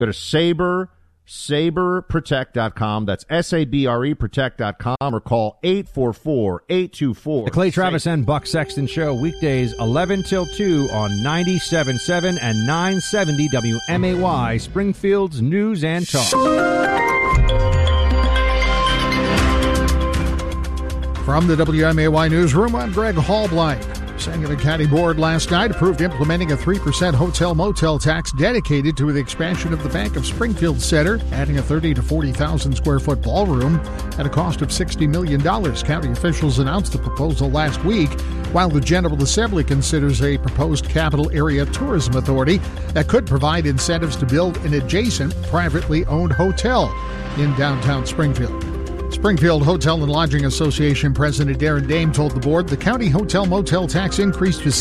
Go to saberprotect.com. That's SABRE protect.com, or call 844-824. The Clay Travis and Buck Sexton Show, weekdays 11 till 2 on 97.7 and 970 WMAY, Springfield's News and Talk. From the WMAY Newsroom, I'm Greg Hallblind. Sangamon County Board last night approved implementing a 3% hotel-motel tax dedicated to the expansion of the Bank of Springfield Center, adding a 30 to 40,000 square foot ballroom at a cost of $60 million. County officials announced the proposal last week, while the General Assembly considers a proposed capital area tourism authority that could provide incentives to build an adjacent privately owned hotel in downtown Springfield. Springfield Hotel and Lodging Association President Darren Dame told the board the county hotel-motel tax increase to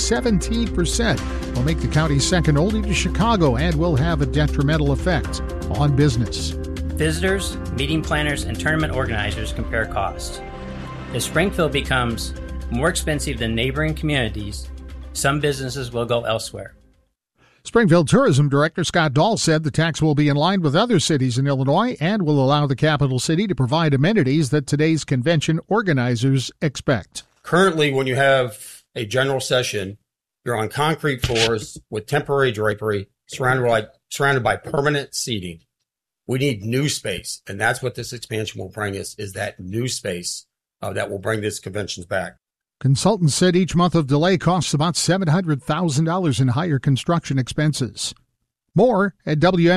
17% will make the county second only to Chicago and will have a detrimental effect on business. Visitors, meeting planners, and tournament organizers compare costs. If Springfield becomes more expensive than neighboring communities, some businesses will go elsewhere. Springfield Tourism Director Scott Dahl said the tax will be in line with other cities in Illinois and will allow the capital city to provide amenities that today's convention organizers expect. Currently, when you have a general session, you're on concrete floors with temporary drapery surrounded by permanent seating. We need new space, and that's what this expansion will bring us, is that new space that will bring these conventions back. Consultants said each month of delay costs about $700,000 in higher construction expenses. More at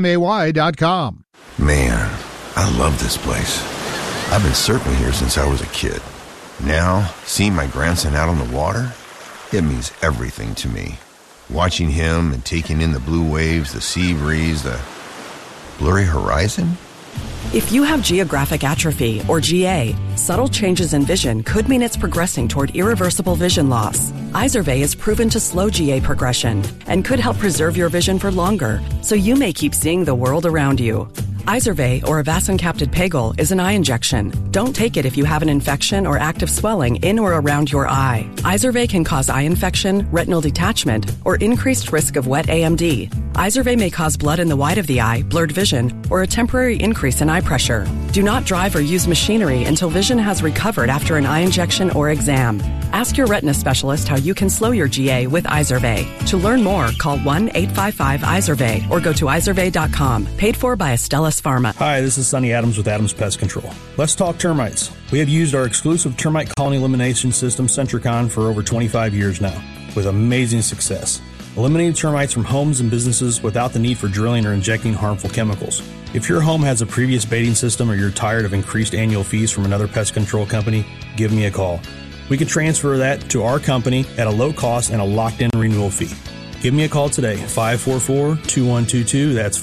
WMAY.com. Man, I love this place. I've been surfing here since I was a kid. Now, seeing my grandson out on the water, it means everything to me. Watching him and taking in the blue waves, the sea breeze, the blurry horizon. If you have geographic atrophy, or GA, subtle changes in vision could mean it's progressing toward irreversible vision loss. Izervay is proven to slow GA progression and could help preserve your vision for longer, so you may keep seeing the world around you. Izervay, or avacincaptad pegol, is an eye injection. Don't take it if you have an infection or active swelling in or around your eye. Izervay can cause eye infection, retinal detachment, or increased risk of wet AMD. Izervay may cause blood in the white of the eye, blurred vision, or a temporary increase in eye pressure. Do not drive or use machinery until vision has recovered after an eye injection or exam. Ask your retina specialist how you can slow your GA with Izervay. To learn more, call 1-855-IZERVAY or go to izervay.com. Paid for by Astellas Pharma. Hi, this is Sonny Adams with Adams Pest Control. Let's talk termites. We have used our exclusive termite colony elimination system, Centricon, for over 25 years now, with amazing success. Eliminating termites from homes and businesses without the need for drilling or injecting harmful chemicals. If your home has a previous baiting system or you're tired of increased annual fees from another pest control company, give me a call. We can transfer that to our company at a low cost and a locked-in renewal fee. Give me a call today, 544-2122. That's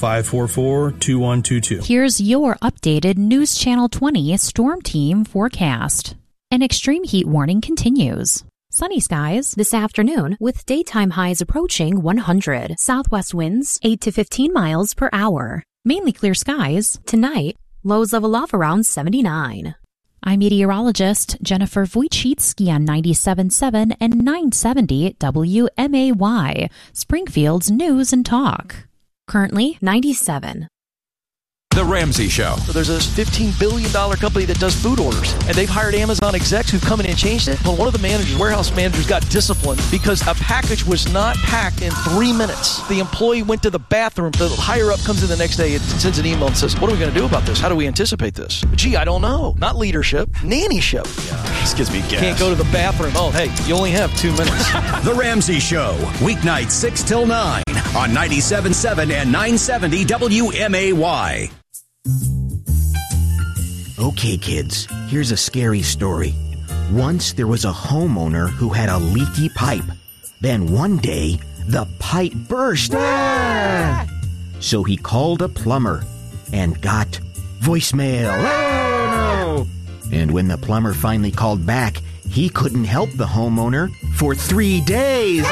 544-2122. Here's your updated News Channel 20 Storm Team forecast. An extreme heat warning continues. Sunny skies this afternoon with daytime highs approaching 100. Southwest winds 8 to 15 miles per hour. Mainly clear skies. Tonight, lows level off around 79. I'm meteorologist Jennifer Wojcicki on 97.7 and 970 WMAY, Springfield's News and Talk. Currently 97. The Ramsey Show. So there's a $15 billion company that does food orders, and they've hired Amazon execs who've come in and changed it. Well, one of the warehouse managers got disciplined because a package was not packed in 3 minutes. The employee went to the bathroom. The higher-up comes in the next day and sends an email and says, what are we going to do about this? How do we anticipate this? Gee, I don't know. Not leadership, nannyship. Yeah, this gives me gas. Can't go to the bathroom. Oh, hey, you only have 2 minutes. The Ramsey Show, weeknights 6 till 9 on 97.7 and 970 WMAY. Okay, kids, here's a scary story. Once there was a homeowner who had a leaky pipe. Then one day, the pipe burst. So he called a plumber and got voicemail. Oh, no! And when the plumber finally called back, he couldn't help the homeowner for 3 days.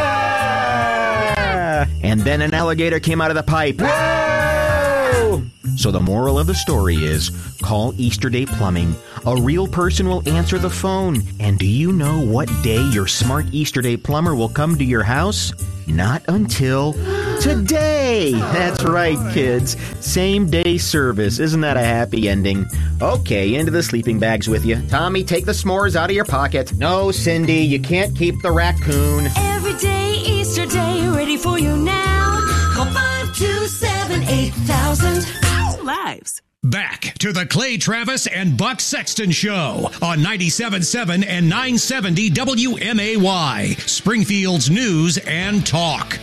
And then an alligator came out of the pipe. So the moral of the story is, call Easterday Plumbing. A real person will answer the phone. And do you know what day your smart Easterday plumber will come to your house? Not until today. That's right, kids. Same day service. Isn't that a happy ending? Okay, into the sleeping bags with you. Tommy, take the s'mores out of your pocket. No, Cindy, you can't keep the raccoon. Every day, Easter Day, ready for you now. Call 527-8000. Lives. Back to the Clay Travis and Buck Sexton Show on 97.7 and 970 WMAY, Springfield's News and Talk.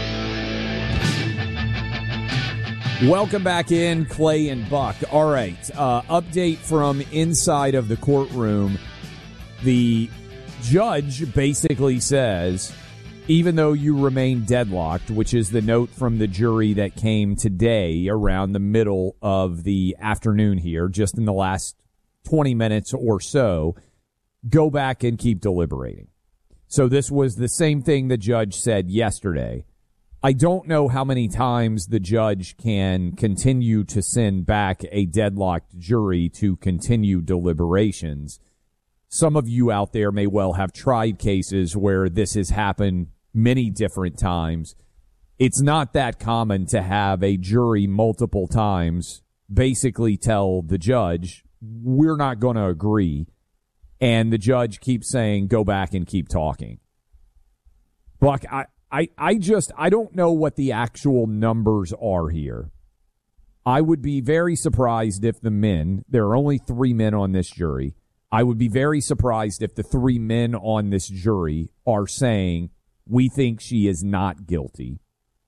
Welcome back in, Clay and Buck. All right, update from inside of the courtroom. The judge basically says, even though you remain deadlocked, which is the note from the jury that came today around the middle of the afternoon here, just in the last 20 minutes or so, go back and keep deliberating. So this was the same thing the judge said yesterday. I don't know how many times the judge can continue to send back a deadlocked jury to continue deliberations. Some of you out there may well have tried cases where this has happened many different times. It's not that common to have a jury multiple times basically tell the judge, we're not going to agree, and the judge keeps saying, go back and keep talking. Buck, I don't know what the actual numbers are here. I would be very surprised if the men, there are only 3 men on this jury, I would be very surprised if the 3 men on this jury are saying, we think she is not guilty.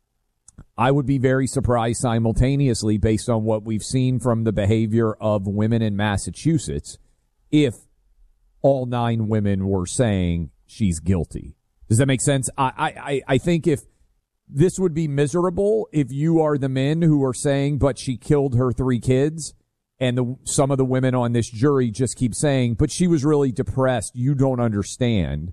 I would be very surprised simultaneously, based on what we've seen from the behavior of women in Massachusetts, if all 9 women were saying she's guilty. Does that make sense? I think if this would be miserable if you are the men who are saying, but she killed her 3 kids, and some of the women on this jury just keep saying, but she was really depressed. You don't understand.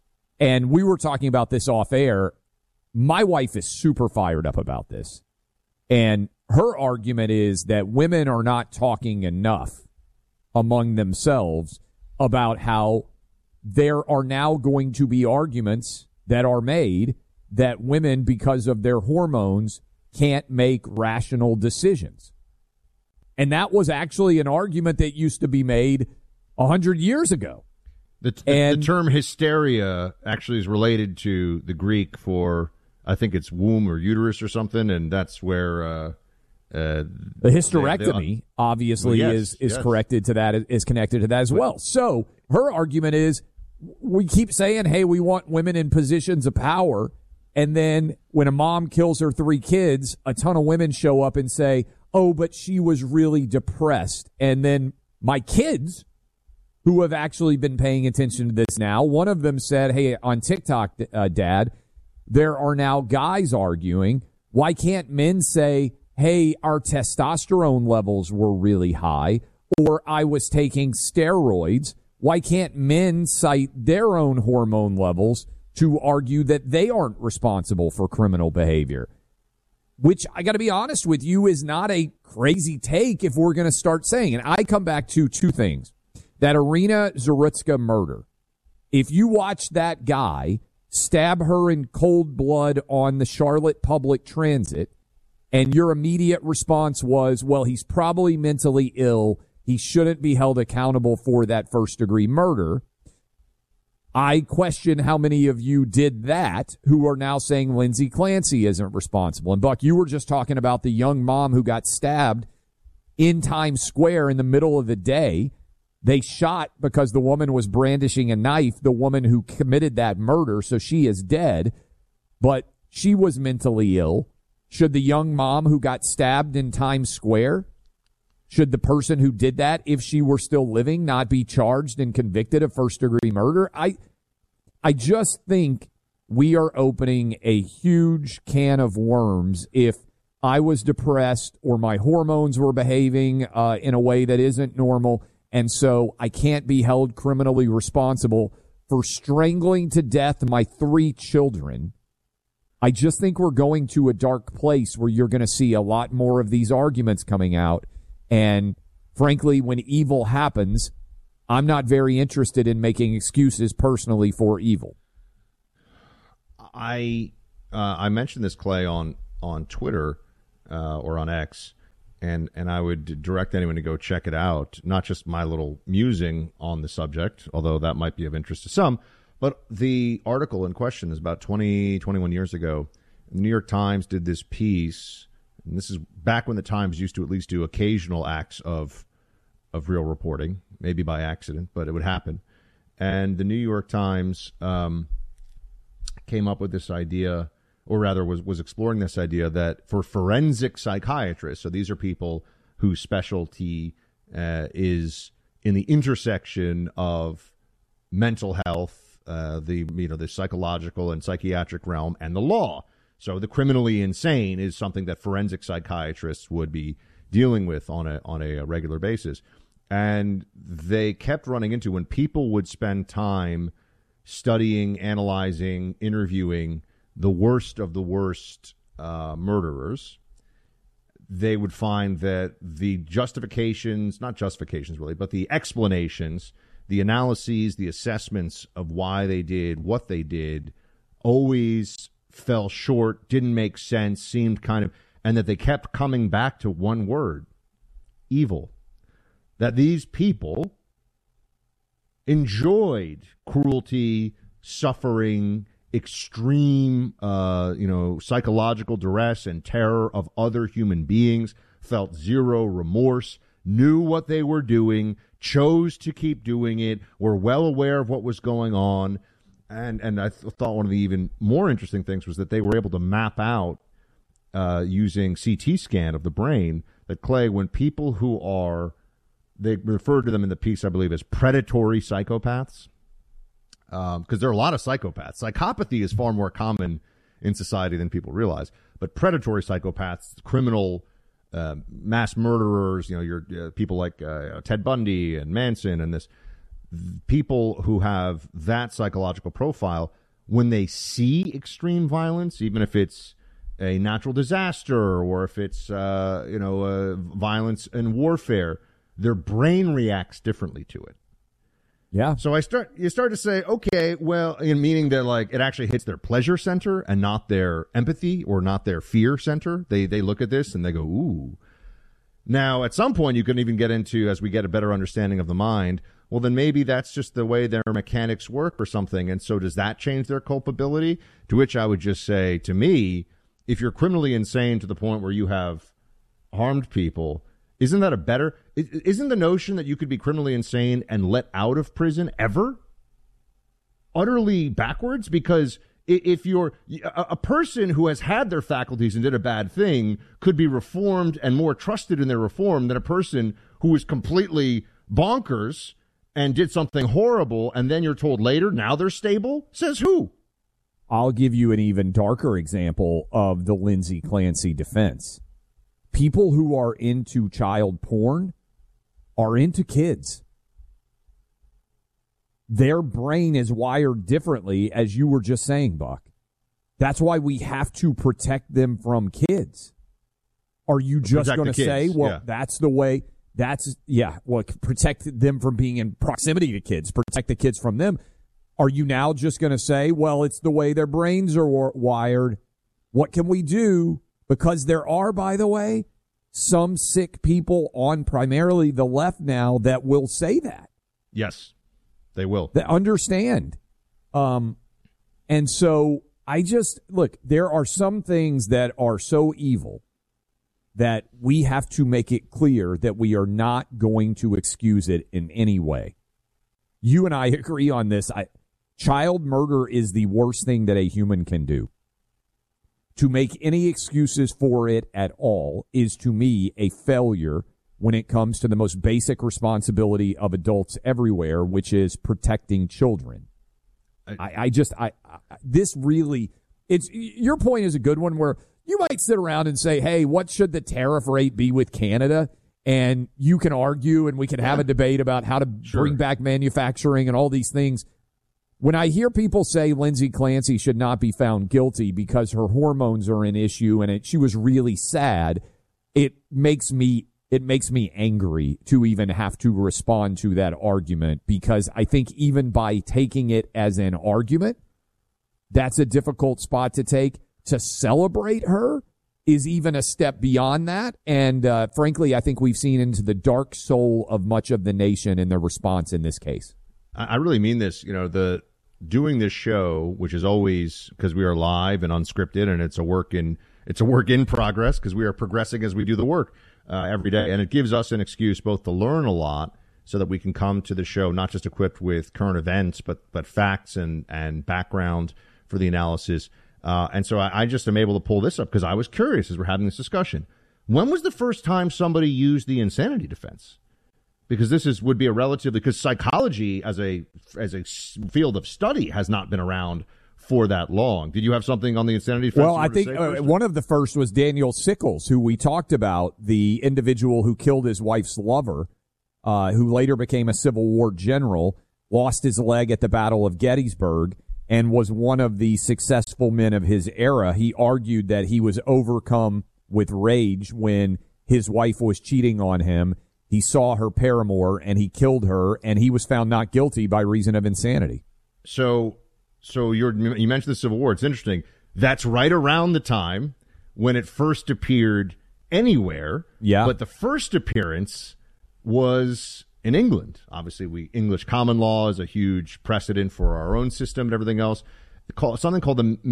And we were talking about this off air. My wife is super fired up about this. And her argument is that women are not talking enough among themselves about how there are now going to be arguments that are made that women, because of their hormones, can't make rational decisions. And that was actually an argument that used to be made 100 years ago. The term hysteria actually is related to the Greek for, I think it's womb or uterus or something, and that's where the hysterectomy obviously is connected to that as well. So her argument is, we keep saying, hey, we want women in positions of power, and then when a mom kills her 3 kids, a ton of women show up and say, oh, but she was really depressed. And then my kids, who have actually been paying attention to this now, one of them said, hey, on TikTok, Dad, there are now guys arguing, why can't men say, hey, our testosterone levels were really high, or I was taking steroids? Why can't men cite their own hormone levels to argue that they aren't responsible for criminal behavior? Which, I got to be honest with you, is not a crazy take if we're going to start saying. And I come back to 2 things. That Irina Zarutska murder. If you watch that guy stab her in cold blood on the Charlotte public transit, and your immediate response was, well, he's probably mentally ill, he shouldn't be held accountable for that first-degree murder, I question how many of you did that who are now saying Lindsay Clancy isn't responsible. And, Buck, you were just talking about the young mom who got stabbed in Times Square in the middle of the day. They shot because the woman was brandishing a knife, the woman who committed that murder, so she is dead. But she was mentally ill. Should the young mom who got stabbed in Times Square, should the person who did that, if she were still living, not be charged and convicted of first-degree murder? I just think we are opening a huge can of worms if I was depressed or my hormones were behaving in a way that isn't normal, and so I can't be held criminally responsible for strangling to death my 3 children. I just think we're going to a dark place where you're going to see a lot more of these arguments coming out. And frankly, when evil happens, I'm not very interested in making excuses personally for evil. I mentioned this, Clay, on on Twitter or on X, and I would direct anyone to go check it out. Not just my little musing on the subject, although that might be of interest to some, but the article in question is about 21 years ago. The New York Times did this piece, and this is back when the Times used to at least do occasional acts of real reporting, maybe by accident, but it would happen. And the New York Times came up with this idea, or rather was exploring this idea, that for forensic psychiatrists, so these are people whose specialty is in the intersection of mental health, the psychological and psychiatric realm, and the law. So the criminally insane is something that forensic psychiatrists would be dealing with on a regular basis. And they kept running into, when people would spend time studying, analyzing, interviewing the worst of the worst murderers, they would find that the justifications, not justifications really, but the explanations, the analyses, the assessments of why they did what they did always fell short, didn't make sense, seemed kind of, and that they kept coming back to one word: evil. That these people enjoyed cruelty, suffering, extreme, psychological duress and terror of other human beings, felt zero remorse, knew what they were doing, chose to keep doing it, were well aware of what was going on. And I thought one of the even more interesting things was that they were able to map out, using CT scan of the brain, that, Clay, when people who are, they refer to them in the piece, I believe, as predatory psychopaths, because there are a lot of psychopaths. Psychopathy is far more common in society than people realize. But predatory psychopaths, criminal mass murderers, your people like Ted Bundy and Manson, and this people who have that psychological profile, when they see extreme violence, even if it's a natural disaster or if it's violence and warfare, their brain reacts differently to it. Yeah. So you start to say, okay, well, meaning that, like, it actually hits their pleasure center and not their empathy or not their fear center. They look at this and they go, ooh. Now, at some point, you can even get into, as we get a better understanding of the mind, well, then maybe that's just the way their mechanics work or something. And so does that change their culpability? To which I would just say, to me, if you're criminally insane to the point where you have harmed people, isn't the notion that you could be criminally insane and let out of prison ever utterly backwards? Because if you're a person who has had their faculties and did a bad thing could be reformed and more trusted in their reform than a person who was completely bonkers and did something horrible, and then you're told later, now they're stable? Says who? I'll give you an even darker example of the Lindsay Clancy defense. People who are into child porn are into kids. Their brain is wired differently, as you were just saying, Buck. That's why we have to protect them from kids. Are you just going to say, well, that's the way... protect them from being in proximity to kids, protect the kids from them. Are you now just going to say, well, it's the way their brains are wired? What can we do? Because there are, by the way, some sick people on primarily the left now that will say that. Yes, they will. They understand. And so look, there are some things that are so evil that we have to make it clear that we are not going to excuse it in any way. You and I agree on this. Child murder is the worst thing that a human can do. To make any excuses for it at all is, to me, a failure when it comes to the most basic responsibility of adults everywhere, which is protecting children. Your point is a good one, where you might sit around and say, hey, what should the tariff rate be with Canada? And you can argue and we can have a debate about how to bring back manufacturing and all these things. When I hear people say Lindsay Clancy should not be found guilty because her hormones are an issue and she was really sad, it makes me angry to even have to respond to that argument, because I think even by taking it as an argument, that's a difficult spot to take. To celebrate her is even a step beyond that. And frankly, I think we've seen into the dark soul of much of the nation in their response in this case. I really mean this. Doing this show, which is always because we are live and unscripted, and it's a work in progress because we are progressing as we do the work every day, and it gives us an excuse both to learn a lot so that we can come to the show not just equipped with current events, but facts and background for the analysis. And so I just am able to pull this up because I was curious as we're having this discussion. When was the first time somebody used the insanity defense? Because would be a relatively, because psychology as a field of study has not been around for that long. Did you have something on the insanity defense? Well, I think one of the first was Daniel Sickles, who we talked about, the individual who killed his wife's lover, who later became a Civil War general, lost his leg at the Battle of Gettysburg, and was one of the successful men of his era. He argued that he was overcome with rage when his wife was cheating on him. He saw her paramour, and he killed her, and he was found not guilty by reason of insanity. So you mentioned the Civil War. It's interesting. That's right around the time when it first appeared anywhere. Yeah. But the first appearance was in England. Obviously, English common law is a huge precedent for our own system and everything else. Something called the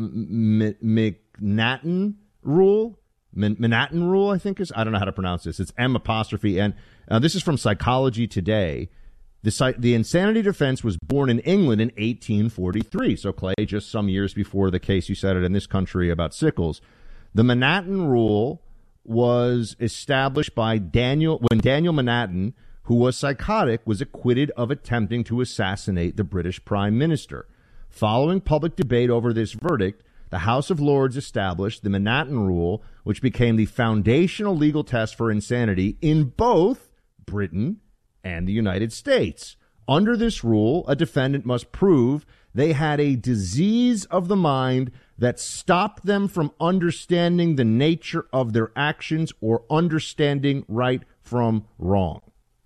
McNaughton Rule. Manhattan Rule, I think I don't know how to pronounce this. It's M''N. This is from Psychology Today. The insanity defense was born in England in 1843. So, Clay, just some years before the case you cited in this country about Sickles. The Manhattan Rule was established by Daniel Manhattan, who was psychotic, was acquitted of attempting to assassinate the British Prime Minister. Following public debate over this verdict, the House of Lords established the Manhattan Rule, which became the foundational legal test for insanity in both Britain and the United States. Under this rule, a defendant must prove they had a disease of the mind that stopped them from understanding the nature of their actions or understanding right from wrong.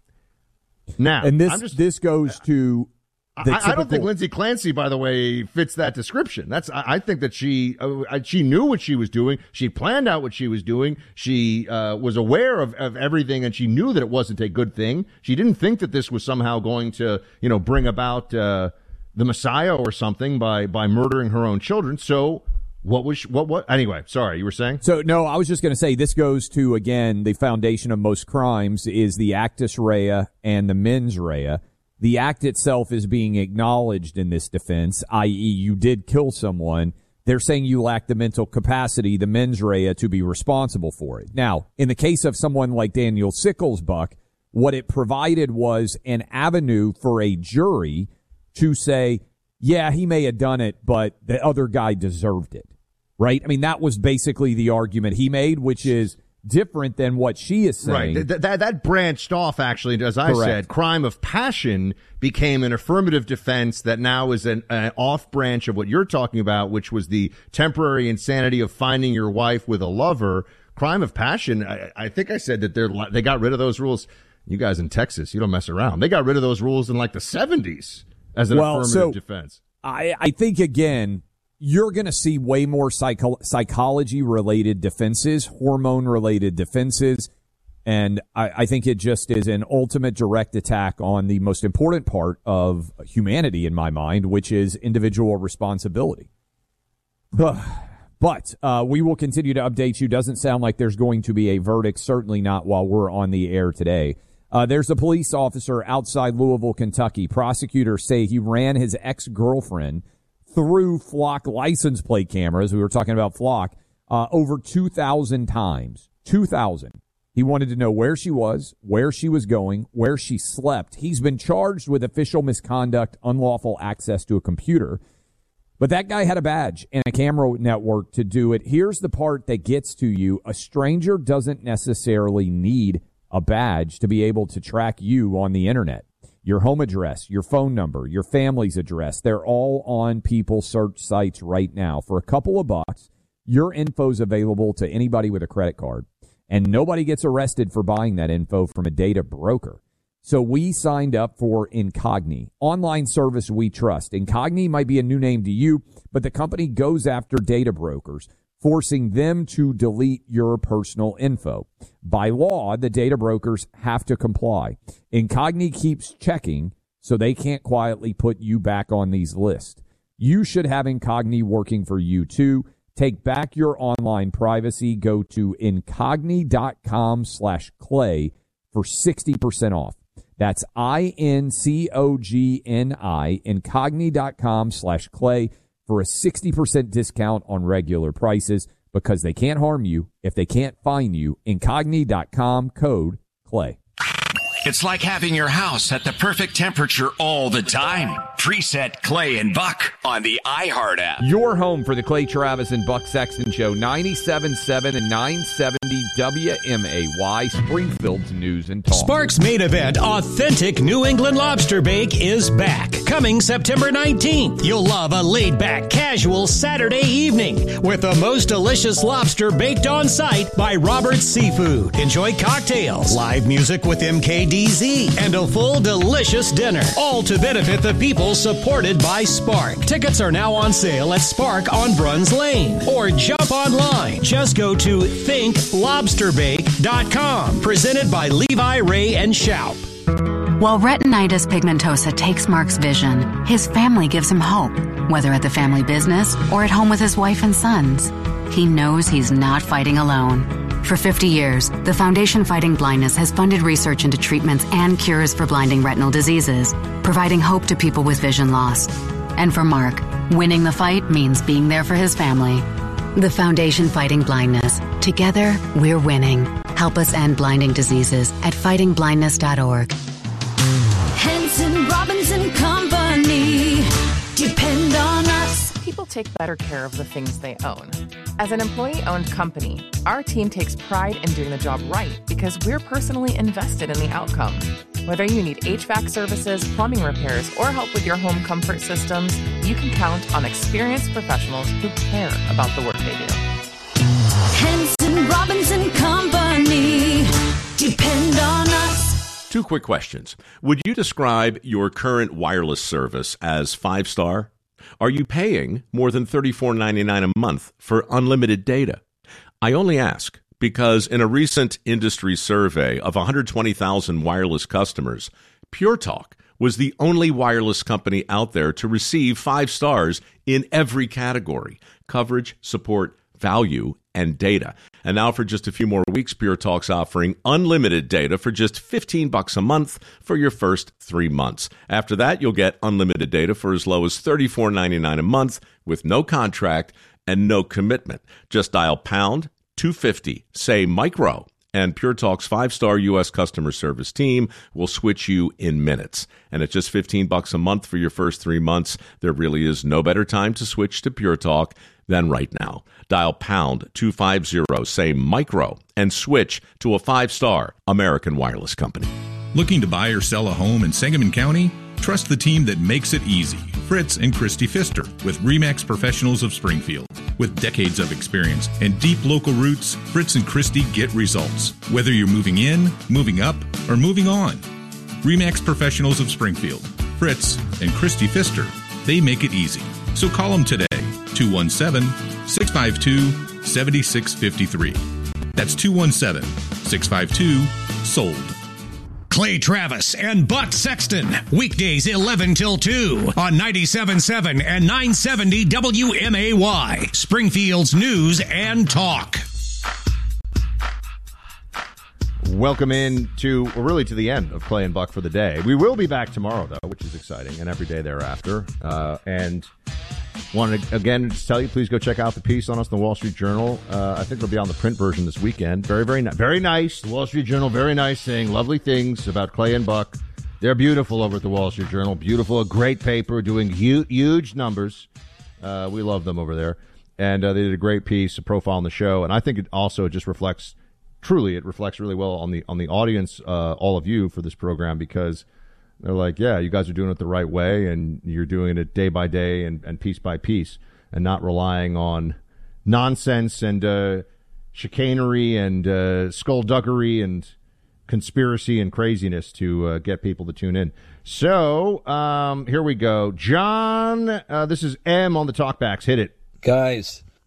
Now, and this goes to... I don't think Lindsay Clancy, by the way, fits that description. I think that she knew what she was doing. She planned out what she was doing. She was aware of everything, and she knew that it wasn't a good thing. She didn't think that this was somehow going to, bring about the Messiah or something by murdering her own children. So what? Anyway, sorry, you were saying? So, no, I was just going to say this goes to, again, the foundation of most crimes is the actus rea and the mens rea. The act itself is being acknowledged in this defense, i.e. you did kill someone. They're saying you lack the mental capacity, the mens rea, to be responsible for it. Now, in the case of someone like Daniel Sickles, Buck, what it provided was an avenue for a jury to say, yeah, he may have done it, but the other guy deserved it, right? I mean, that was basically the argument he made, which is different than what she is saying. Right. That branched off, actually, as I said. Crime of passion became an affirmative defense that now is an off branch of what you're talking about, which was the temporary insanity of finding your wife with a lover. Crime of passion, I think I said that they got rid of those rules. You guys in Texas, you don't mess around. They got rid of those rules in like the 70s as an affirmative defense. I think, again, you're going to see way more psychology-related defenses, hormone-related defenses, and I think it just is an ultimate direct attack on the most important part of humanity, in my mind, which is individual responsibility. But we will continue to update you. Doesn't sound like there's going to be a verdict, certainly not while we're on the air today. There's a police officer outside Louisville, Kentucky. Prosecutors say he ran his ex-girlfriend through Flock license plate cameras. We were talking about Flock over 2,000 times. 2,000. He wanted to know where she was going, where she slept. He's been charged with official misconduct, unlawful access to a computer. But that guy had a badge and a camera network to do it. Here's the part that gets to you. A stranger doesn't necessarily need a badge to be able to track you on the internet. Your home address, your phone number, your family's address, they're all on people's search sites right now. For a couple of bucks, your info's available to anybody with a credit card, and nobody gets arrested for buying that info from a data broker. So we signed up for Incogni, online service we trust. Incogni might be a new name to you, but the company goes after data brokers, forcing them to delete your personal info. By law, the data brokers have to comply. Incogni keeps checking so they can't quietly put you back on these lists. You should have Incogni working for you too. Take back your online privacy. Go to incogni.com/clay for 60% off. That's INCOGNI, incogni.com/clay for a 60% discount on regular prices, because they can't harm you if they can't find you. Incogni.com, code CLAY. It's like having your house at the perfect temperature all the time. Preset Clay and Buck on the iHeart app. Your home for the Clay Travis and Buck Sexton Show, 97.7 and 970 WMAY, Springfield's News and Talk. Sparks' main event, Authentic New England Lobster Bake, is back. Coming September 19th. You'll love a laid-back, casual Saturday evening with the most delicious lobster baked on site by Robert's Seafood. Enjoy cocktails, live music with MKDZ, and a full delicious dinner. All to benefit the people supported by Spark. Tickets are now on sale at Spark on Bruns Lane. Or jump online. Just go to thinklobsterbake.com. Presented by Levi, Ray, and Shoup. While retinitis pigmentosa takes Mark's vision, his family gives him hope, whether at the family business or at home with his wife and sons. He knows he's not fighting alone. For 50 years, the Foundation Fighting Blindness has funded research into treatments and cures for blinding retinal diseases, providing hope to people with vision loss. And for Mark, winning the fight means being there for his family. The Foundation Fighting Blindness. Together, we're winning. Help us end blinding diseases at fightingblindness.org. Henson Robinson Company. Depend on us. People take better care of the things they own. As an employee-owned company, our team takes pride in doing the job right because we're personally invested in the outcome. Whether you need HVAC services, plumbing repairs, or help with your home comfort systems, you can count on experienced professionals who care about the work they do. Henson Robinson Company. Depend on us. 2 quick questions. Would you describe your current wireless service as 5-star? Are you paying more than $34.99 a month for unlimited data? I only ask because in a recent industry survey of 120,000 wireless customers, Pure Talk was the only wireless company out there to receive 5 stars in every category: coverage, support, value, and data. And now for just a few more weeks, Pure Talk's offering unlimited data for just $15 a month for your first 3 months. After that, you'll get unlimited data for as low as $34.99 a month with no contract and no commitment. Just dial pound 250, say micro, and Pure Talk's 5-star U.S. customer service team will switch you in minutes. And at just $15 a month for your first 3 months, there really is no better time to switch to Pure Talk than right now. Dial pound 250, say micro, and switch to a 5-star American wireless company. Looking to buy or sell a home in Sangamon County? Trust the team that makes it easy. Fritz and Christy Pfister with RE/MAX Professionals of Springfield. With decades of experience and deep local roots, Fritz and Christy get results. Whether you're moving in, moving up, or moving on. RE/MAX Professionals of Springfield. Fritz and Christy Pfister. They make it easy. So call them today. 217-652-7653. That's 217-652-SOLD. Clay Travis and Buck Sexton, weekdays 11 till 2 on 97.7 and 970 WMAY, Springfield's News and Talk. Welcome in to the end of Clay and Buck for the day. We will be back tomorrow, though, which is exciting, and every day thereafter. And wanted to, again, to tell you, please go check out the piece on us in the Wall Street Journal. I think it'll be on the print version this weekend. Very, very, very nice. The Wall Street Journal, very nice, saying lovely things about Clay and Buck. They're beautiful over at the Wall Street Journal. Beautiful, a great paper, doing huge numbers. We love them over there. And they did a great piece, a profile on the show. And I think it also just reflects really well on the audience, all of you, for this program, because they're like, yeah, you guys are doing it the right way, and you're doing it day by day and piece by piece, and not relying on nonsense and chicanery and skullduggery and conspiracy and craziness to get people to tune in. So here we go. John, this is M on the talkbacks. Hit it. Guys,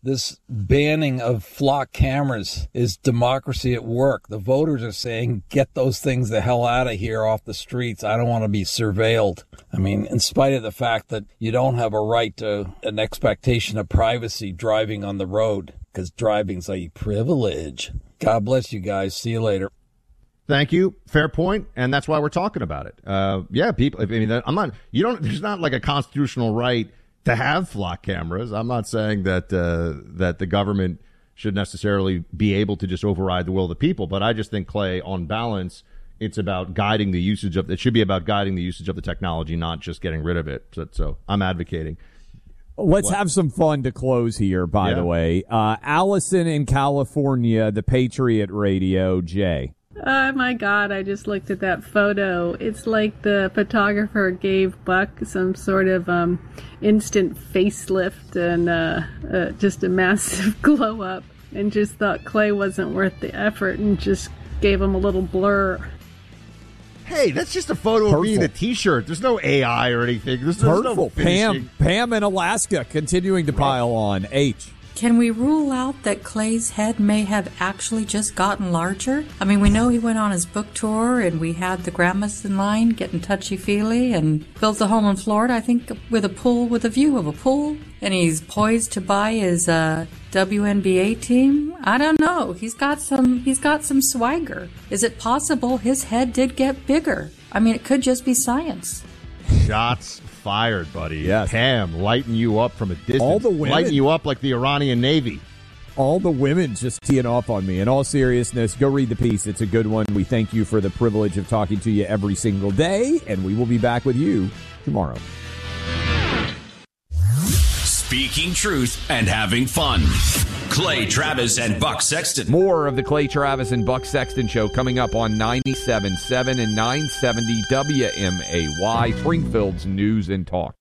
this banning of flock cameras is democracy at work. The voters are saying, get those things the hell out of here off the streets. I don't want to be surveilled. I mean, in spite of the fact that you don't have a right to an expectation of privacy driving on the road, because driving's a privilege. God bless you guys. See you later. Thank you. Fair point, and that's why we're talking about it. People. I mean, I'm not. You don't. There's not like a constitutional right to have flock cameras. I'm not saying that that the government should necessarily be able to just override the will of the people, but I just think, Clay, on balance, it's about guiding the usage of. It should be about guiding the usage of the technology, not just getting rid of it. So I'm advocating. Let's have some fun to close here. By the way, Allison in California, the Patriot Radio, Jay. Oh my God, I just looked at that photo. It's like the photographer gave Buck some sort of instant facelift and just a massive glow up, and just thought Clay wasn't worth the effort and just gave him a little blur. Hey, that's just a photo of me in a T-shirt. There's no AI or anything. There's no finishing. Pam in Alaska continuing to pile on. H. Can we rule out that Clay's head may have actually just gotten larger? I mean, we know he went on his book tour, and we had the grandmas in line getting touchy-feely, and built a home in Florida, I think, with a view of a pool, and he's poised to buy his WNBA team. I don't know. He's got some swagger. Is it possible his head did get bigger? I mean, it could just be science. Shots fired, buddy. Yes. Pam lighting you up from a distance. All the women lighting you up like the Iranian Navy. All the women just teeing off on me. In all seriousness, go read the piece. It's a good one. We thank you for the privilege of talking to you every single day, and we will be back with you tomorrow. Speaking truth and having fun. Clay Travis and Buck Sexton. More of the Clay Travis and Buck Sexton Show coming up on 97.7 and 970 WMAY, Springfield's News and Talk.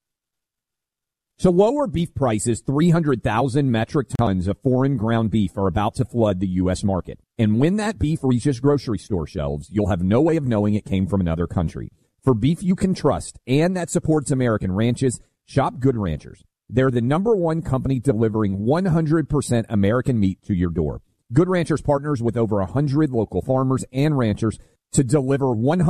So lower beef prices, 300,000 metric tons of foreign ground beef are about to flood the U.S. market. And when that beef reaches grocery store shelves, you'll have no way of knowing it came from another country. For beef you can trust and that supports American ranches, shop Good Ranchers. They're the #1 company delivering 100% American meat to your door. Good Ranchers partners with over 100 local farmers and ranchers to deliver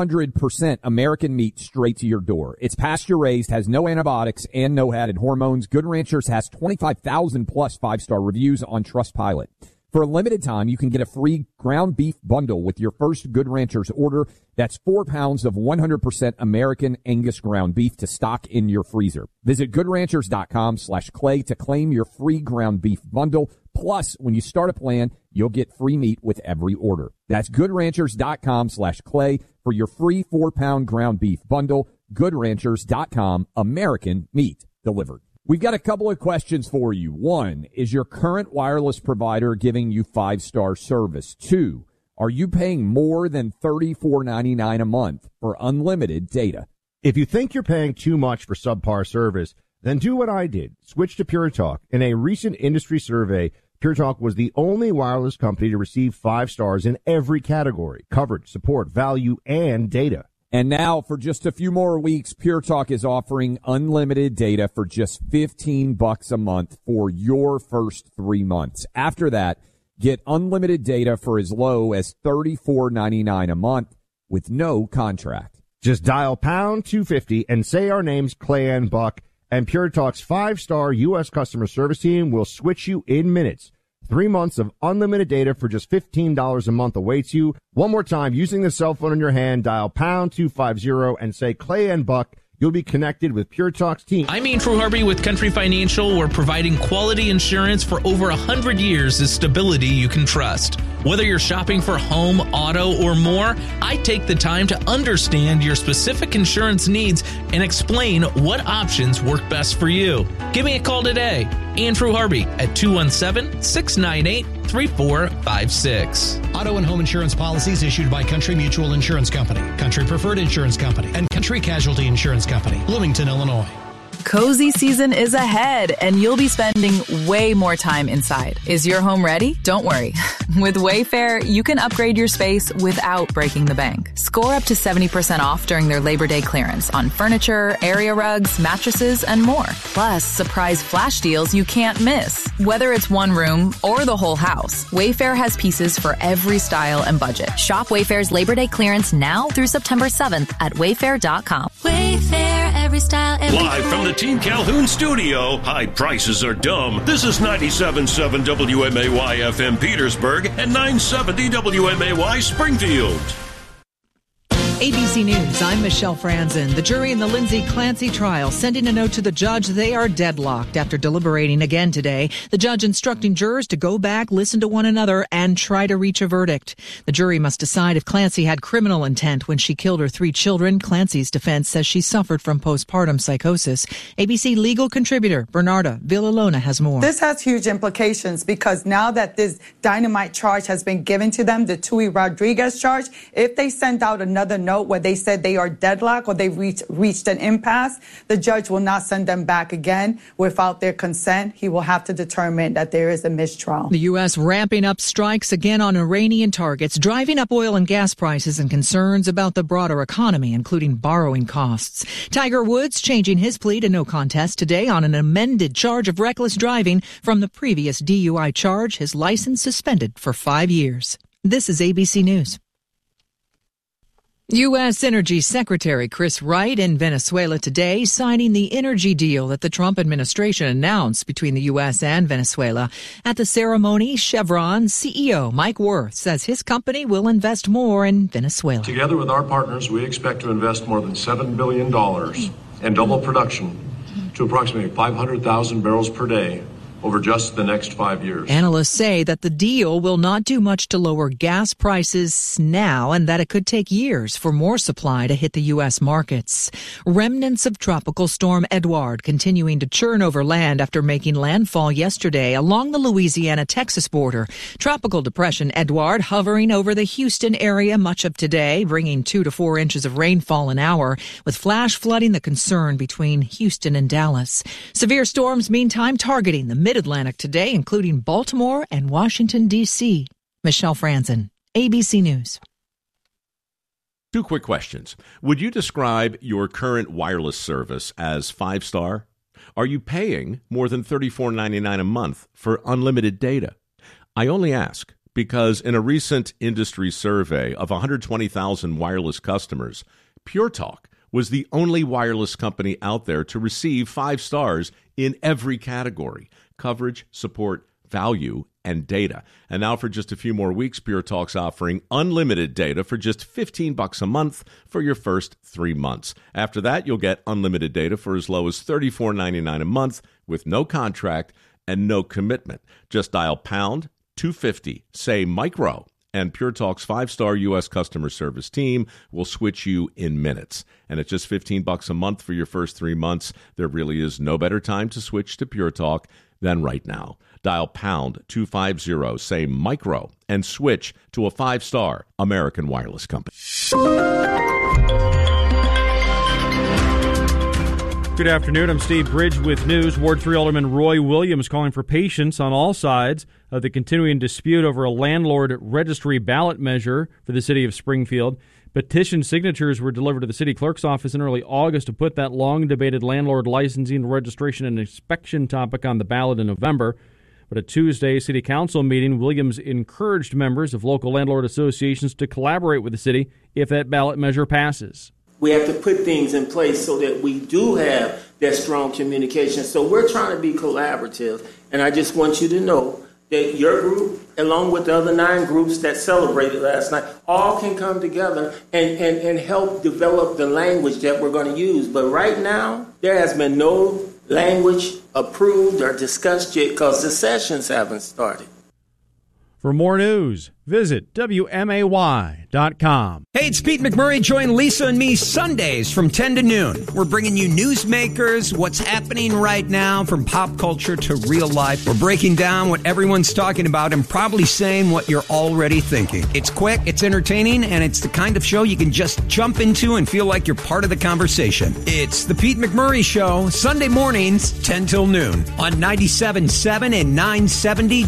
100% American meat straight to your door. It's pasture-raised, has no antibiotics, and no added hormones. Good Ranchers has 25,000-plus five-star reviews on Trustpilot. For a limited time, you can get a free ground beef bundle with your first Good Ranchers order. That's 4 pounds of 100% American Angus ground beef to stock in your freezer. Visit goodranchers.com/Clay to claim your free ground beef bundle. Plus, when you start a plan, you'll get free meat with every order. That's goodranchers.com/Clay for your free 4-pound ground beef bundle. Goodranchers.com, American meat delivered. We've got a couple of questions for you. 1, is your current wireless provider giving you 5-star service? 2, are you paying more than $34.99 a month for unlimited data? If you think you're paying too much for subpar service, then do what I did. Switch to Pure Talk. In a recent industry survey, Pure Talk was the only wireless company to receive 5 stars in every category: coverage, support, value, and data. And now, for just a few more weeks, Pure Talk is offering unlimited data for just $15 a month for your first 3 months. After that, get unlimited data for as low as $34.99 a month with no contract. Just dial pound 250 and say our names, Clay and Buck, and Pure Talk's 5-star U.S. customer service team will switch you in minutes. 3 months of unlimited data for just $15 a month awaits you. One more time, using the cell phone in your hand, dial pound 250 and say Clay and Buck. You'll be connected with Pure Talk's team. I'm Andrew Harvey with Country Financial, where providing quality insurance for over 100 years is stability you can trust. Whether you're shopping for home, auto, or more, I take the time to understand your specific insurance needs and explain what options work best for you. Give me a call today. Andrew Harvey at 217-698-3456. Auto and home insurance policies issued by Country Mutual Insurance Company, Country Preferred Insurance Company, and Country Casualty Insurance Company, Bloomington, Illinois. Cozy season is ahead, and you'll be spending way more time inside. Is your home ready? Don't worry. With Wayfair, you can upgrade your space without breaking the bank. Score up to 70% off during their Labor Day clearance on furniture, area rugs, mattresses, and more. Plus, surprise flash deals you can't miss. Whether it's one room or the whole house, Wayfair has pieces for every style and budget. Shop Wayfair's Labor Day clearance now through September 7th at wayfair.com. Wayfair, every style, every Live from the Team Calhoun studio, high prices are dumb. This is 97.7 WMAY FM Petersburg and 970 WMAY Springfield. ABC News, I'm Michelle Franzen. The jury in the Lindsay Clancy trial sending a note to the judge. They are deadlocked after deliberating again today. The judge instructing jurors to go back, listen to one another, and try to reach a verdict. The jury must decide if Clancy had criminal intent when she killed her 3 children. Clancy's defense says she suffered from postpartum psychosis. ABC legal contributor Bernarda Villalona has more. This has huge implications because now that this dynamite charge has been given to them, the Tui Rodriguez charge, if they send out another note where they said they are deadlocked or they've reached an impasse, the judge will not send them back again without their consent. He will have to determine that there is a mistrial. The U.S. ramping up strikes again on Iranian targets, driving up oil and gas prices and concerns about the broader economy, including borrowing costs. Tiger Woods changing his plea to no contest today on an amended charge of reckless driving from the previous DUI charge, his license suspended for 5 years. This is ABC News. U.S. Energy Secretary Chris Wright in Venezuela today signing the energy deal that the Trump administration announced between the U.S. and Venezuela. At the ceremony, Chevron CEO Mike Wirth says his company will invest more in Venezuela. Together with our partners, we expect to invest more than $7 billion and double production to approximately 500,000 barrels per day over just the next 5 years. Analysts say that the deal will not do much to lower gas prices now and that it could take years for more supply to hit the U.S. markets. Remnants of Tropical Storm Edouard continuing to churn over land after making landfall yesterday along the Louisiana-Texas border. Tropical Depression Edouard hovering over the Houston area much of today, bringing 2 to 4 inches of rainfall an hour, with flash flooding the concern between Houston and Dallas. Severe storms, meantime, targeting the Mid-Atlantic today, including Baltimore and Washington, D.C. Michelle Franzen, ABC News. 2 quick questions. Would you describe your current wireless service as 5-star? Are you paying more than $34.99 a month for unlimited data? I only ask because in a recent industry survey of 120,000 wireless customers, Pure Talk was the only wireless company out there to receive 5 stars in every category: coverage, support, value, and data. And now for just a few more weeks, Pure Talk's offering unlimited data for just $15 a month for your first 3 months. After that, you'll get unlimited data for as low as $34.99 a month with no contract and no commitment. Just dial pound 250, say micro, and Pure Talk's 5-star U.S. customer service team will switch you in minutes. And at just $15 a month for your first 3 months, there really is no better time to switch to Pure Talk than right now. Dial pound 250, say micro, and switch to a 5-star American wireless company. Good afternoon. I'm Steve Bridge with news. Ward 3 Alderman Roy Williams calling for patience on all sides of the continuing dispute over a landlord registry ballot measure for the city of Springfield. Petition signatures were delivered to the city clerk's office in early August to put that long-debated landlord licensing, registration, and inspection topic on the ballot in November. But at Tuesday's city council meeting, Williams encouraged members of local landlord associations to collaborate with the city if that ballot measure passes. We have to put things in place so that we do have that strong communication. So we're trying to be collaborative. And I just want you to know that your group, along with the other 9 groups that celebrated last night, all can come together and help develop the language that we're going to use. But right now, there has been no language approved or discussed yet because the sessions haven't started. For more news, Visit WMAY.com. Hey, it's Pete McMurray. Join Lisa and me Sundays from 10 to noon. We're bringing you newsmakers, what's happening right now from pop culture to real life. We're breaking down what everyone's talking about and probably saying what you're already thinking. It's quick, it's entertaining, and it's the kind of show you can just jump into and feel like you're part of the conversation. It's the Pete McMurray Show, Sunday mornings, 10 till noon on 97.7 and 970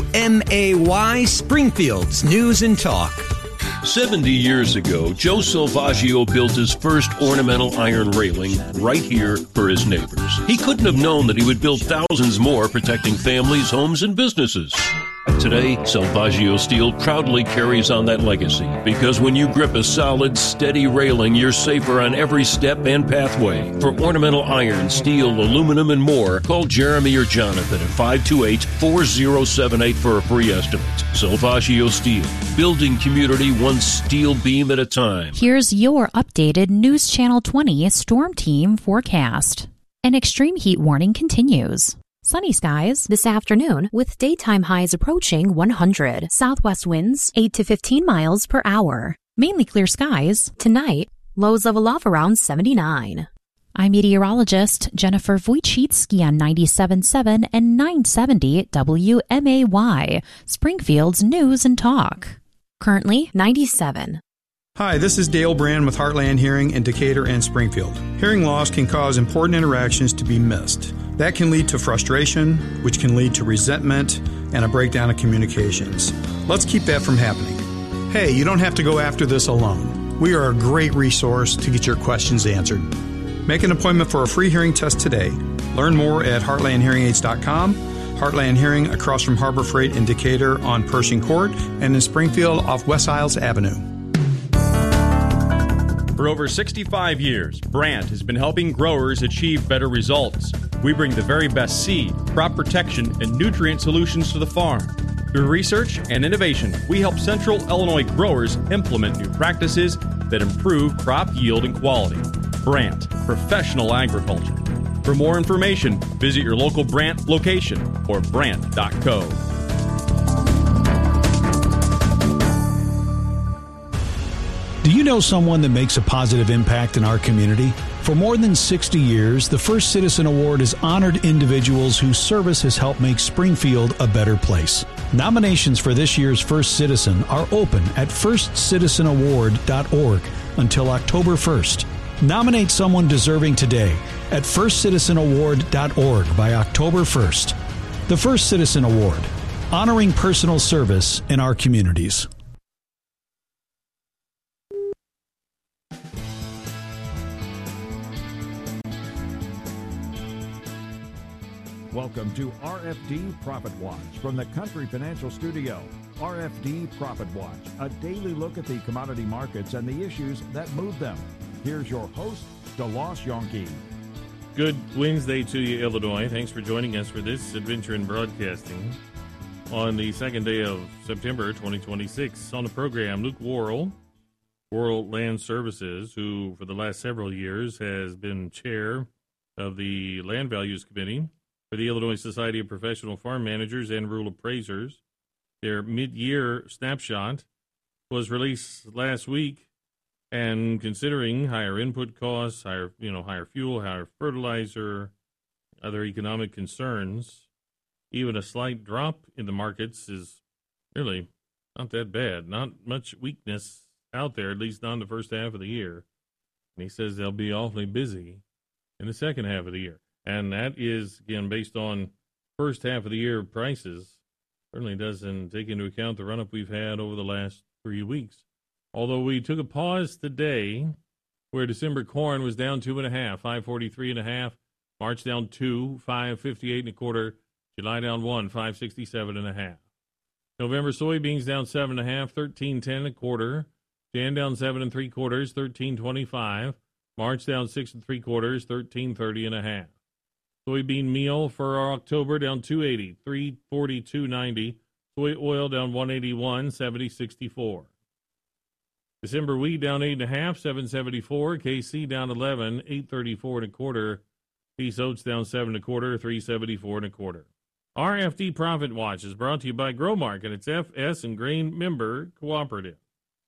WMAY Springfield. News and Talk. 70 years ago, Joe Salvaggio built his first ornamental iron railing right here for his neighbors. He couldn't have known that he would build thousands more, protecting families, homes, and businesses. Today, Salvaggio Steel proudly carries on that legacy, because when you grip a solid, steady railing, you're safer on every step and pathway. For ornamental iron, steel, aluminum, and more, call Jeremy or Jonathan at 528-4078 for a free estimate. Salvaggio Steel, building community one steel beam at a time. Here's your updated News Channel 20 Storm Team forecast. An extreme heat warning continues. Sunny skies this afternoon with daytime highs approaching 100. Southwest winds 8 to 15 miles per hour. Mainly clear skies tonight. Lows level off around 79. I'm meteorologist Jennifer Wojcicki on 97.7 and 970 WMAY, Springfield's News and Talk. Currently 97. Hi, this is Dale Brand with Heartland Hearing in Decatur and Springfield. Hearing loss can cause important interactions to be missed. That can lead to frustration, which can lead to resentment and a breakdown of communications. Let's keep that from happening. Hey, you don't have to go after this alone. We are a great resource to get your questions answered. Make an appointment for a free hearing test today. Learn more at heartlandhearingaids.com. Heartland Hearing across from Harbor Freight in Decatur on Pershing Court and in Springfield off West Isles Avenue. For over 65 years, Brandt has been helping growers achieve better results. We bring the very best seed, crop protection, and nutrient solutions to the farm. Through research and innovation, we help Central Illinois growers implement new practices that improve crop yield and quality. Brandt, professional agriculture. For more information, visit your local Brandt location or brandt.co. Do you know someone that makes a positive impact in our community? For more than 60 years, the First Citizen Award has honored individuals whose service has helped make Springfield a better place. Nominations for this year's First Citizen are open at firstcitizenaward.org until October 1st. Nominate someone deserving today at firstcitizenaward.org by October 1st. The First Citizen Award, honoring personal service in our communities. Welcome to RFD Profit Watch from the Country Financial Studio. RFD Profit Watch, a daily look at the commodity markets and the issues that move them. Here's your host, DeLoss Yonke. Good Wednesday to you, Illinois. Thanks for joining us for this adventure in broadcasting on the second day of September 2026. On the program, Luke Worrell, Worrell Land Services, who for the last several years has been chair of the Land Values Committee for the Illinois Society of Professional Farm Managers and Rural Appraisers. Their mid-year snapshot was released last week, and considering higher input costs, higher fuel, higher fertilizer, other economic concerns, even a slight drop in the markets is really not that bad. Not much weakness out there, at least not in the first half of the year. And he says they'll be awfully busy in the second half of the year. And that is, again, based on first half of the year prices. Certainly doesn't take into account the run-up we've had over the last 3 weeks. Although we took a pause today where December corn was down 2.5, 543.5. March down 2, 558.25. July down 1, 567.5. November soybeans down 7.5, 1310.25. Jan down 7 3/4, 1325. March down 6 3/4, 1330.5. Soybean meal for our October down 280, 342.90. Soy oil down 181, 70.64. December wheat down 8.5, 7.74. KC down 11, 8.34.25. Peace oats down 7.25, 3.74.25. RFD Profit Watch is brought to you by Growmark and its FS and Grain member cooperative.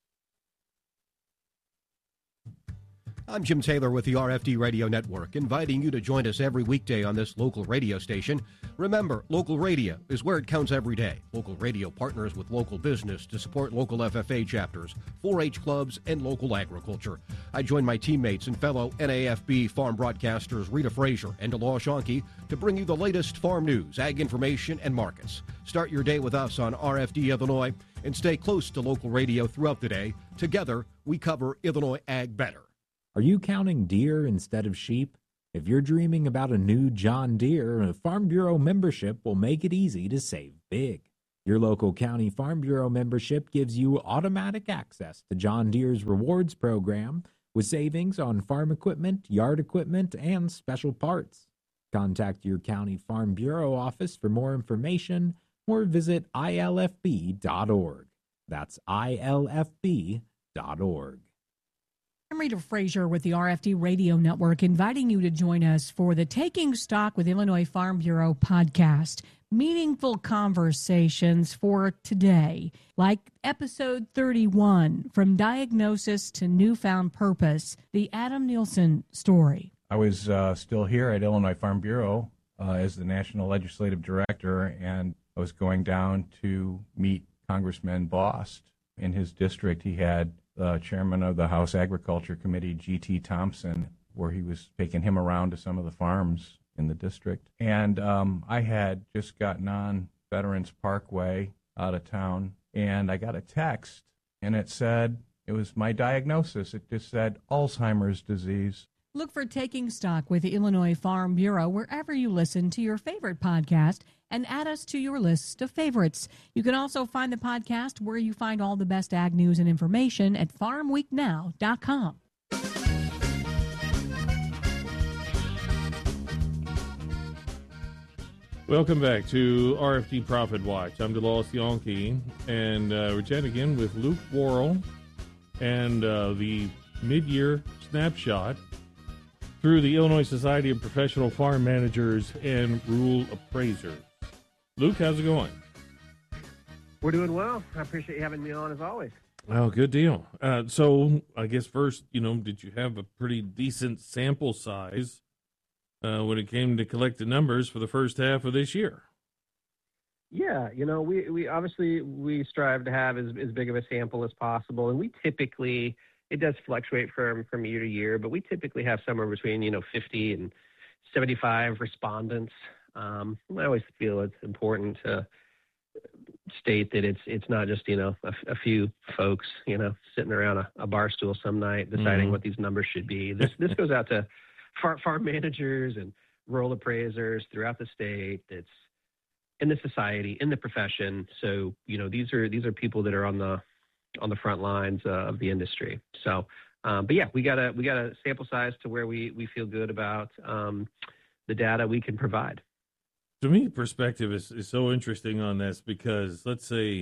I'm Jim Taylor with the RFD Radio Network, inviting you to join us every weekday on this local radio station. Remember, local radio is where it counts every day. Local radio partners with local business to support local FFA chapters, 4-H clubs, and local agriculture. I join my teammates and fellow NAFB farm broadcasters Rita Frazier and DeLaw Schonke to bring you the latest farm news, ag information, and markets. Start your day with us on RFD Illinois and stay close to local radio throughout the day. Together, we cover Illinois ag better. Are you counting deer instead of sheep? If you're dreaming about a new John Deere, a Farm Bureau membership will make it easy to save big. Your local county Farm Bureau membership gives you automatic access to John Deere's rewards program with savings on farm equipment, yard equipment, and special parts. Contact your county Farm Bureau office for more information or visit ilfb.org. That's ilfb.org. I'm Rita Frazier with the RFD Radio Network, inviting you to join us for the Taking Stock with Illinois Farm Bureau podcast. Meaningful conversations for today, like episode 31, From Diagnosis to Newfound Purpose, the Adam Nielsen story. I was still here at Illinois Farm Bureau as the National Legislative Director, and I was going down to meet Congressman Bost. In his district, he had chairman of the House Agriculture Committee, G.T. Thompson, where he was taking him around to some of the farms in the district. And I had just gotten on Veterans Parkway out of town, and I got a text, and it said, it was my diagnosis. It just said Alzheimer's disease. Look for Taking Stock with the Illinois Farm Bureau wherever you listen to your favorite podcast and add us to your list of favorites. You can also find the podcast where you find all the best ag news and information at farmweeknow.com. Welcome back to RFD Profit Watch. I'm DeLaw Schonke, and we're chatting again with Luke Worrell and the mid-year snapshot through the Illinois Society of Professional Farm Managers and Rural Appraisers. Luke, how's it going? We're doing well. I appreciate you having me on as always. Oh, good deal. So I guess first, did you have a pretty decent sample size when it came to collecting numbers for the first half of this year? Yeah, we obviously we strive to have as big of a sample as possible, and we typically, it does fluctuate from year to year, but we typically have somewhere between 50 and 75 respondents. I always feel it's important to state that it's not just a few folks sitting around a bar stool some night deciding what these numbers should be. This goes out to farm managers and rural appraisers throughout the state. It's in the society, in the profession. So these are people that are on the front lines of the industry. So, but yeah, we got a sample size to where we feel good about the data we can provide. To me, perspective is so interesting on this because let's say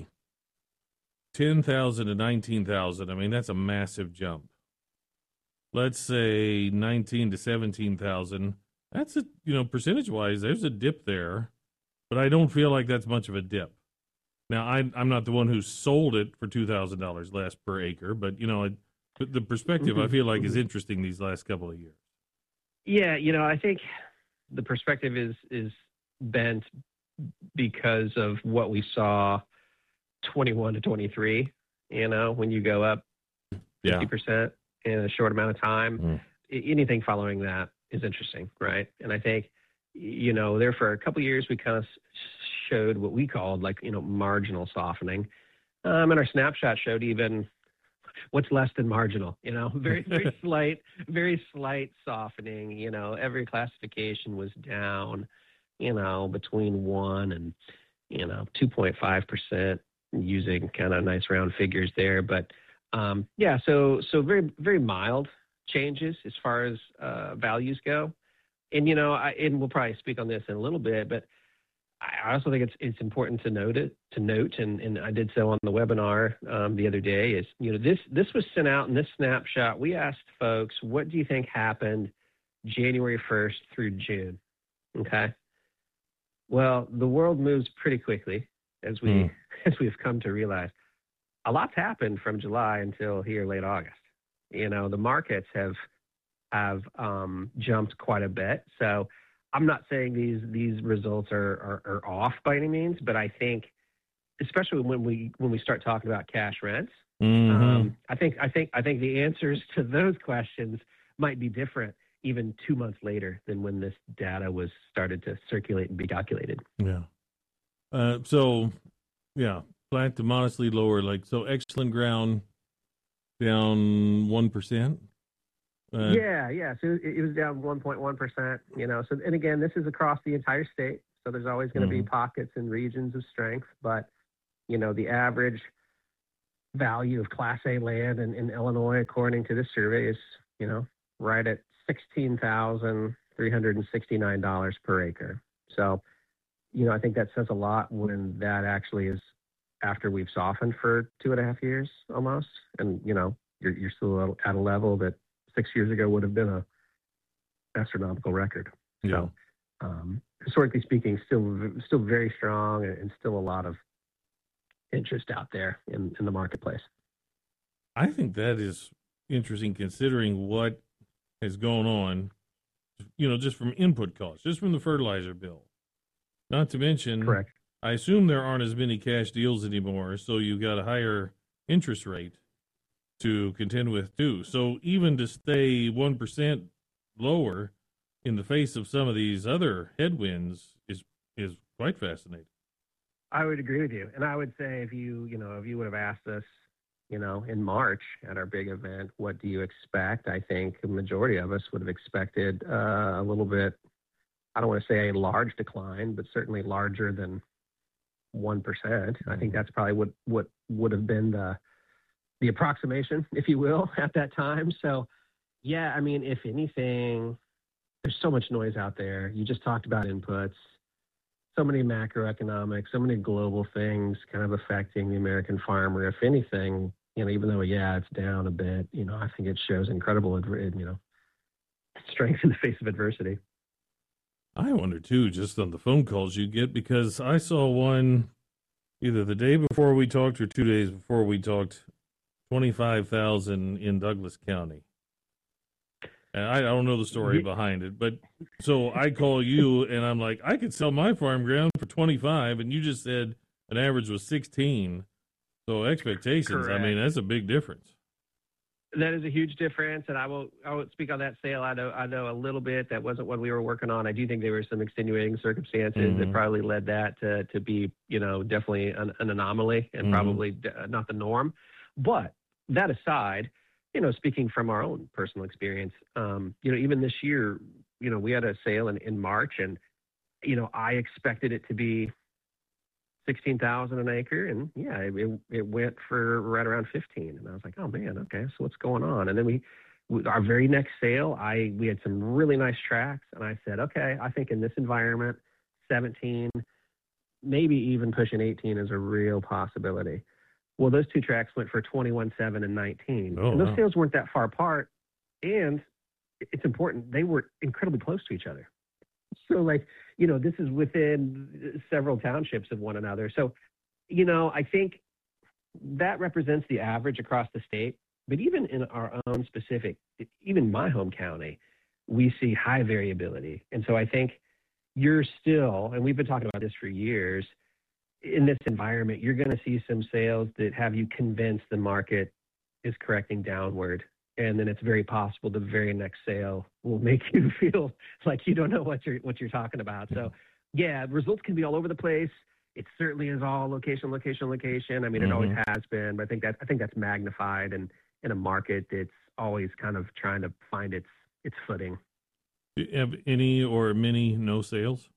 10,000 to 19,000. I mean, that's a massive jump. Let's say 19 to 17,000. That's percentage wise, there's a dip there, but I don't feel like that's much of a dip. Now, I'm not the one who sold it for $2,000 less per acre, but the perspective I feel like is interesting these last couple of years. Yeah, I think the perspective is bent because of what we saw 21 to 23, when you go up 50% in a short amount of time. Anything following that is interesting, right? And I think, there for a couple of years, we kind of showed what we called marginal softening. And our snapshot showed even what's less than marginal, very, very slight softening. Every classification was down, between 1 and, 2.5% using kind of nice round figures there. But so very, very mild changes as far as values go. And, and we'll probably speak on this in a little bit, but I also think it's important to note, and I did so on the webinar the other day, is, this was sent out in this snapshot. We asked folks, what do you think happened January 1st through June? Okay. Well, the world moves pretty quickly, as we've come to realize. A lot's happened from July until here late August. The markets have jumped quite a bit. So I'm not saying these results are off by any means, but I think, especially when we start talking about cash rents, I think the answers to those questions might be different even 2 months later than when this data was started to circulate and be calculated. Yeah. Flat to modestly lower, excellent ground down 1%. Yeah. So it was down 1.1%. So, and again, this is across the entire state. So there's always going to be pockets and regions of strength, but the average value of Class A land in Illinois, according to this survey, is right at $16,369 per acre. So, I think that says a lot when that actually is after we've softened for 2.5 years almost. And, you're still at a level that 6 years ago would have been a astronomical record. Yeah. So, historically speaking, still very strong and still a lot of interest out there in the marketplace. I think that is interesting considering what has gone on, just from input costs, just from the fertilizer bill. Not to mention, correct. I assume there aren't as many cash deals anymore, so you've got a higher interest rate to contend with too. So even to stay 1% lower in the face of some of these other headwinds is quite fascinating. I would agree with you, and I would say if you would have asked us, in March at our big event, what do you expect? I think the majority of us would have expected a little bit. I don't want to say a large decline, but certainly larger than 1%. I think that's probably what would have been the approximation, if you will, at that time. So, yeah, I mean, if anything, there's so much noise out there. You just talked about inputs, so many macroeconomics, so many global things kind of affecting the American farmer. If anything, even though, it's down a bit, I think it shows incredible, strength in the face of adversity. I wonder, too, just on the phone calls you get, because I saw one either the day before we talked or 2 days before we talked, 25,000 in Douglas County. And I don't know the story behind it, but so I call you and I'm like, I could sell my farm ground for 25, and you just said an average was 16. So expectations, correct. I mean, that's a big difference. That is a huge difference, and I won't speak on that sale. I know a little bit. That wasn't what we were working on. I do think there were some extenuating circumstances that probably led that to be, definitely an anomaly and probably not the norm. But that aside, speaking from our own personal experience, even this year, we had a sale in March, and, I expected it to be $16,000 an acre, and it went for right around 15, and I was like, oh man, okay, so what's going on? And then our very next sale, we had some really nice tracts, and I said, okay, I think in this environment, 17, maybe even pushing 18 is a real possibility. Well, those two tracts went for 21.7 and 19, and those sales weren't that far apart, and it's important, they were incredibly close to each other. So, this is within several townships of one another. So, I think that represents the average across the state. But even in our own specific, even my home county, we see high variability. And so I think you're still, and we've been talking about this for years, in this environment, you're going to see some sales that have you convinced the market is correcting downward. And then it's very possible the very next sale will make you feel like you don't know what you're talking about. So, results can be all over the place. It certainly is all location. I mean, it always has been, but I think that's magnified and in a market that's always kind of trying to find its footing. Do you have any or many no sales?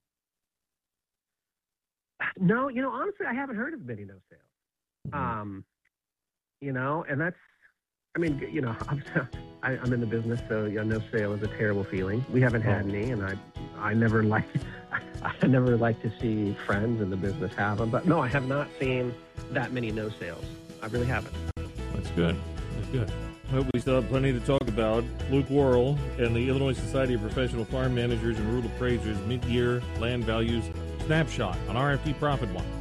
No, honestly, I haven't heard of many no sales. And that's, I mean, I'm in the business, so no sale is a terrible feeling. We haven't had any, and I never like to see friends in the business have them. But no, I have not seen that many no sales. I really haven't. That's good. Well, we still have plenty to talk about. Luke Worrell and the Illinois Society of Professional Farm Managers and Rural Appraisers mid-year land values Snapshot on RFD Profit Watch.